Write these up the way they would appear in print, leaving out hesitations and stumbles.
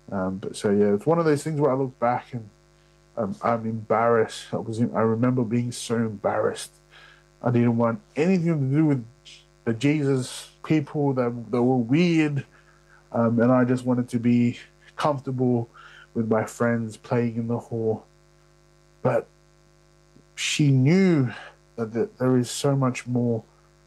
But so yeah, it's one of those things where I look back and I'm embarrassed. I remember being so embarrassed. I didn't want anything to do with the Jesus people that were weird, and I just wanted to be comfortable with my friends playing in the hall. But she knew that there is so much more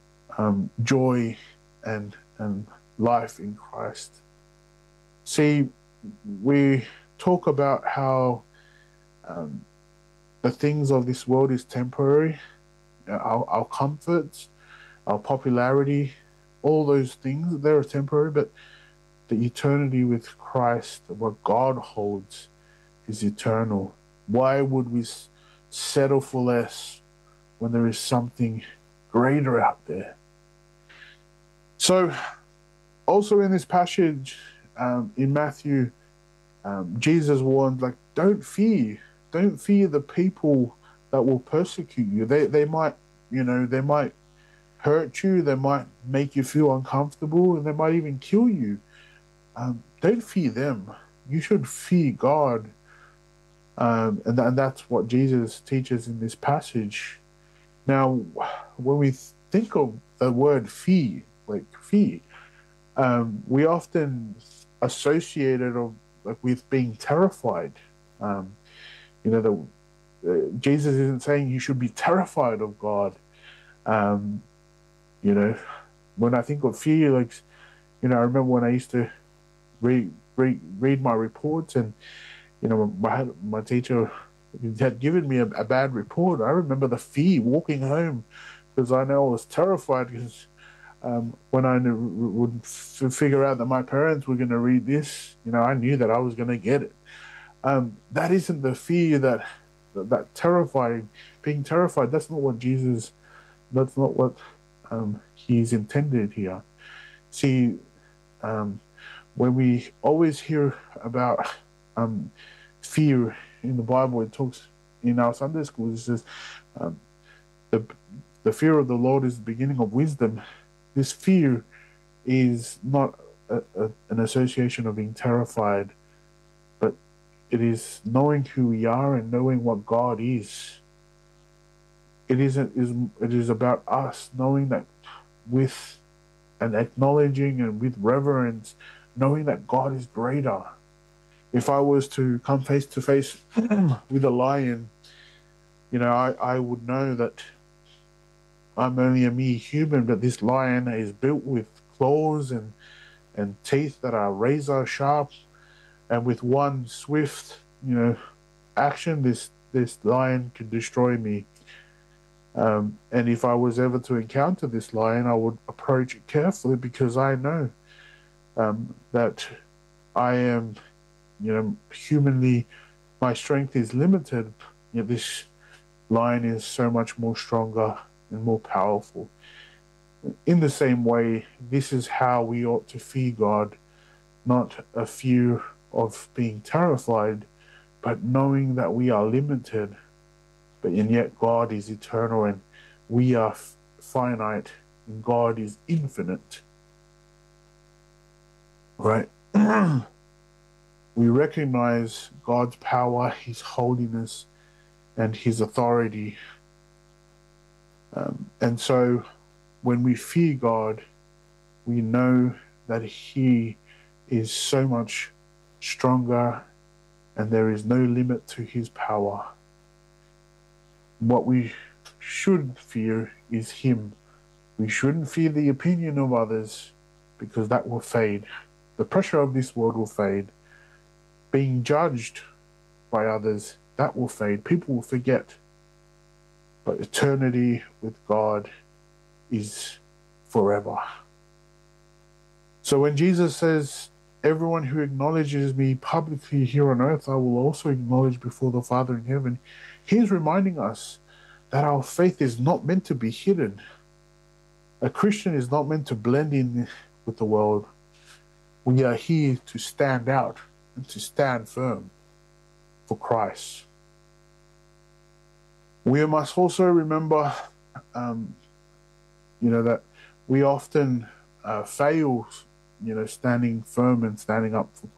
joy and life in Christ. See, we talk about how um, the things of this world is temporary, our comforts, our popularity, all those things, they're temporary, but the eternity with Christ, what God holds, is eternal. Why would we settle for less when there is something greater out there? So, also in this passage in Matthew, Jesus warned, like, don't fear the people that will persecute you. They might, they might hurt you, they might make you feel uncomfortable, and they might even kill you. Don't fear them. You should fear God, and that's what Jesus teaches in this passage. Now, when we think of the word fear, like fear, we often associate it like with being terrified. Um, you know, Jesus isn't saying you should be terrified of God. Um, you know, when I think of fear, like, I remember when I used to read my reports, and my teacher had given me a bad report. I remember the fear walking home because I know I was terrified because when I would figure out that my parents were going to read this, I knew that I was going to get it. That isn't the fear that terrifying, being terrified. That's not what Jesus. That's not what he's intended here. See, um, when we always hear about um, fear in the Bible, it talks in our Sunday schools. It says um, the the fear of the Lord is the beginning of wisdom. This fear is not an association of being terrified, but it is knowing who we are and knowing what God is. It is about us knowing that with and acknowledging and with reverence, knowing that God is greater. If I was to come face to face with a lion, I would know that I'm only a mere human, but this lion is built with claws and teeth that are razor sharp, and with one swift, action, this lion could destroy me. And if I was ever to encounter this lion, I would approach it carefully because I know that I am, humanly, my strength is limited. Yet this lion is so much more stronger and more powerful. In the same way, this is how we ought to fear God, not a fear of being terrified, but knowing that we are limited, but and yet God is eternal and we are finite and God is infinite. Right? We recognize God's power, His holiness, and His authority. And so when we fear God, we know that He is so much stronger and there is no limit to His power. What we should fear is Him. We shouldn't fear the opinion of others because that will fade. The pressure of this world will fade. Being judged by others, that will fade. People will forget. But eternity with God is forever. So when Jesus says, everyone who acknowledges me publicly here on earth, I will also acknowledge before the Father in heaven, He's reminding us that our faith is not meant to be hidden. A Christian is not meant to blend in with the world. We are here to stand out and to stand firm for Christ. We must also remember, that we often fail, standing firm and standing up for